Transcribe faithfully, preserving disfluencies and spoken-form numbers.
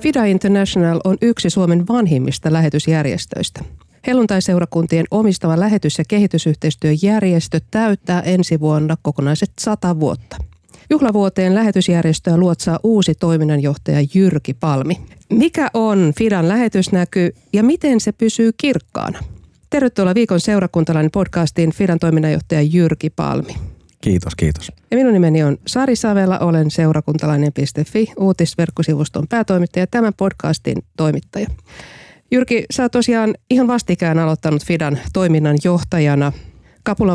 Fida International on yksi Suomen vanhimmista lähetysjärjestöistä. Helluntaiseurakuntien omistama lähetys- ja kehitysyhteistyöjärjestö täyttää ensi vuonna kokonaiset sata vuotta. Juhlavuoteen lähetysjärjestöä luotsaa uusi toiminnanjohtaja Jyrki Palmi. Mikä on Fidan lähetysnäky ja miten se pysyy kirkkaana? Tervetuloa Viikon seurakuntalainen podcastiin Fidan toiminnanjohtaja Jyrki Palmi. Kiitos, kiitos. Ja minun nimeni on Sari Savela, olen seurakuntalainen piste fi uutisverkkosivuston päätoimittaja ja tämän podcastin toimittaja. Jyrki, sä oot tosiaan ihan vastikään aloittanut Fidan toiminnanjohtajana. Kapulan